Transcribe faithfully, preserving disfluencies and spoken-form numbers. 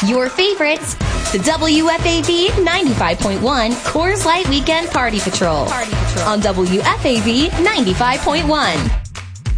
Your favorites, the W F A B ninety-five point one Coors Light Weekend Party Patrol, Party Patrol. On W F A B ninety-five point one.